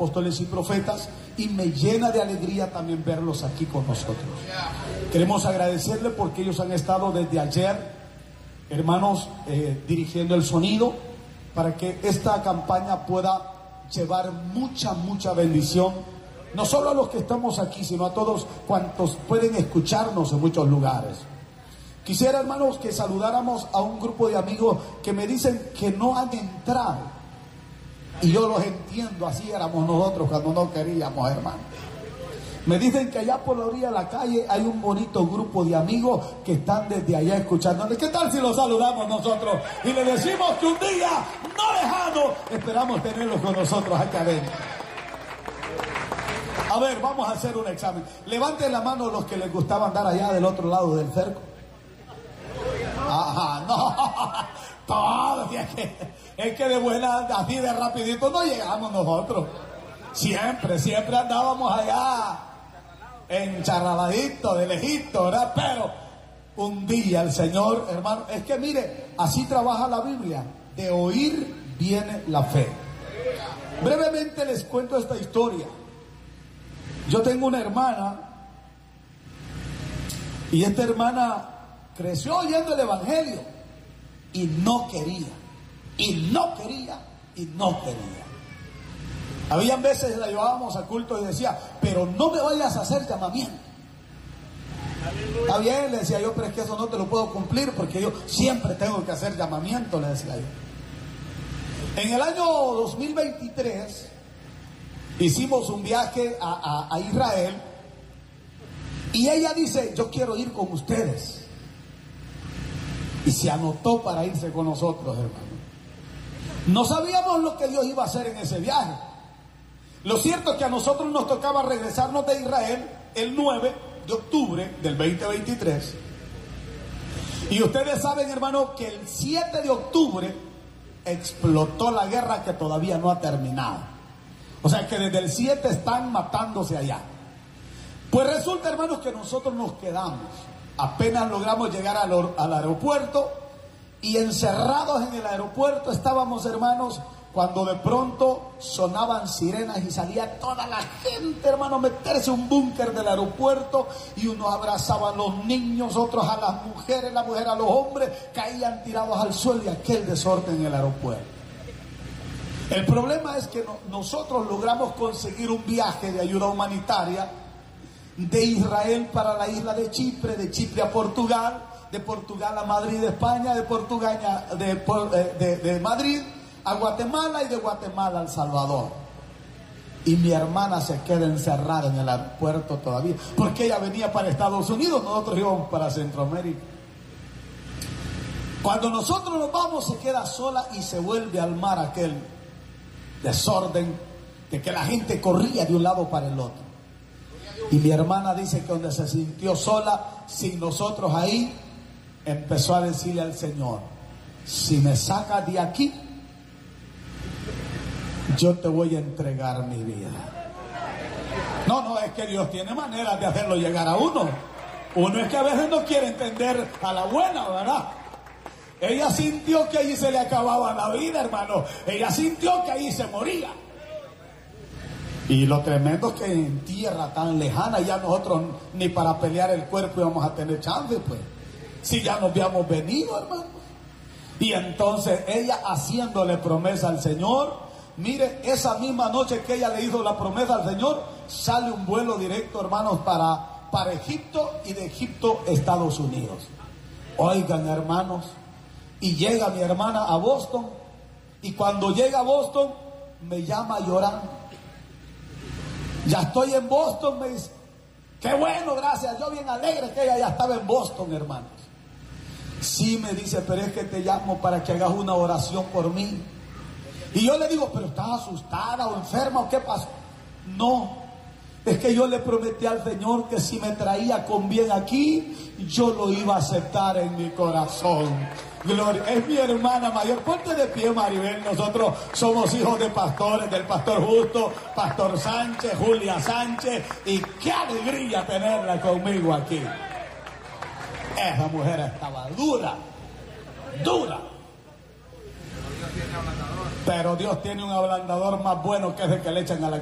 apóstoles y profetas, y me llena de alegría también verlos aquí con nosotros. Queremos agradecerle porque ellos han estado desde ayer, hermanos, dirigiendo el sonido para que esta campaña pueda llevar mucha bendición, no solo a los que estamos aquí, sino a todos cuantos pueden escucharnos en muchos lugares. Quisiera, hermanos, que saludáramos a un grupo de amigos que me dicen que no han entrado. Y yo los entiendo, así éramos nosotros cuando no queríamos, hermano. Me dicen que allá por la orilla de la calle hay un bonito grupo de amigos que están desde allá escuchándoles. ¿Qué tal si los saludamos nosotros y le decimos que un día no lejano esperamos tenerlos con nosotros acá adentro? A ver, vamos a hacer un examen. Levanten la mano los que les gustaba andar allá del otro lado del cerco. Ajá, no, todos, es que de buena, así de rapidito no llegamos nosotros. Siempre andábamos allá, encharradaditos, de lejito, ¿verdad? Pero un día el Señor, hermano, es que mire, así trabaja la Biblia, de oír viene la fe. Brevemente les cuento esta historia. Yo tengo una hermana, y esta hermana creció oyendo el Evangelio y no quería. Habían veces la llevábamos a culto y decía, pero no me vayas a hacer llamamiento. Está bien, le decía yo, pero es que eso no te lo puedo cumplir porque yo siempre tengo que hacer llamamiento, le decía yo. En el año 2023 hicimos un viaje a Israel y ella dice, yo quiero ir con ustedes. Y se anotó para irse con nosotros, hermano. No sabíamos lo que Dios iba a hacer en ese viaje. Lo cierto es que a nosotros nos tocaba regresarnos de Israel el 9 de octubre del 2023. Y ustedes saben, hermano, que el 7 de octubre explotó la guerra que todavía no ha terminado. O sea que desde el 7 están matándose allá. Pues resulta, hermanos, que nosotros nos quedamos. Apenas logramos llegar al aeropuerto y encerrados en el aeropuerto estábamos, hermanos, cuando de pronto sonaban sirenas y salía toda la gente, hermano, meterse un búnker del aeropuerto y unos abrazaban a los niños, otros a las mujeres, la mujer a los hombres, caían tirados al suelo y aquel desorden en el aeropuerto. El problema es que nosotros logramos conseguir un viaje de ayuda humanitaria de Israel para la isla de Chipre a Portugal, de Portugal a Madrid, España, de Portugal de Madrid a Guatemala y de Guatemala a El Salvador. Y mi hermana se queda encerrada en el aeropuerto todavía, porque ella venía para Estados Unidos, nosotros íbamos para Centroamérica. Cuando nosotros nos vamos, se queda sola y se vuelve al mar aquel desorden de que la gente corría de un lado para el otro. Y mi hermana dice que donde se sintió sola, sin nosotros ahí, empezó a decirle al Señor, si me sacas de aquí, yo te voy a entregar mi vida. No, es que Dios tiene maneras de hacerlo llegar a uno. Uno es que a veces no quiere entender a la buena, ¿verdad? Ella sintió que allí se le acababa la vida, hermano. Ella sintió que allí se moría. Y lo tremendo es que en tierra tan lejana ya nosotros ni para pelear el cuerpo íbamos a tener chance, pues. Si ya nos habíamos venido, hermano. Y entonces ella haciéndole promesa al Señor, mire, esa misma noche que ella le hizo la promesa al Señor, sale un vuelo directo, hermanos, para Egipto y de Egipto Estados Unidos. Oigan, hermanos, y llega mi hermana a Boston, y cuando llega a Boston me llama llorando. Ya estoy en Boston, me dice. Qué bueno, gracias. Yo bien alegre que ella ya estaba en Boston, hermanos. Sí, me dice, pero es que te llamo para que hagas una oración por mí. Y yo le digo, pero ¿estás asustada o enferma o qué pasó? No, es que yo le prometí al Señor que si me traía con bien aquí, yo lo iba a aceptar en mi corazón. Gloria, es mi hermana mayor. Ponte de pie, Maribel. Nosotros somos hijos de pastores, del pastor Justo, pastor Sánchez, Julia Sánchez, y qué alegría tenerla conmigo aquí. Esa mujer estaba dura. Pero Dios tiene un ablandador más bueno que ese que le echan a la